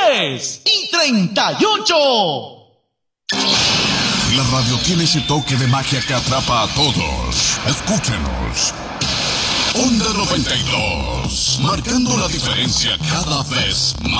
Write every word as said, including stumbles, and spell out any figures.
tres y treinta y ocho. La radio tiene ese toque de magia que atrapa a todos. Escúchenos. Onda noventa y dos, marcando la diferencia cada vez más.